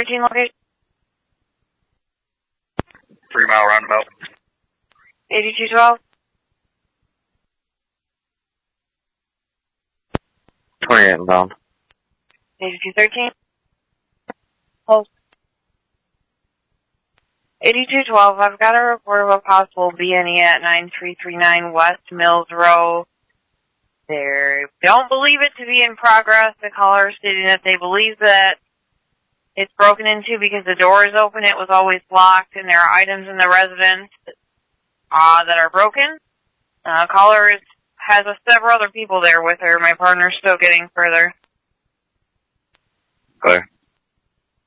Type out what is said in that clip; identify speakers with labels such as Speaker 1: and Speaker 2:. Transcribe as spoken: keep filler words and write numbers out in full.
Speaker 1: thirteen location.
Speaker 2: Three mile roundabout.
Speaker 1: eighty-two twelve.
Speaker 2: twenty-eight and bound.
Speaker 1: eighty-two thirteen. Hold. eighty-two twelve, I've got a report of a possible B N E at nine three three nine West Mills Row. They don't believe it to be in progress. The caller is stating that they believe that it's broken into because the door is open. It was always locked, and there are items in the residence uh, that are broken. Uh, caller is, has uh, several other people there with her. My partner's still getting further.
Speaker 2: Okay.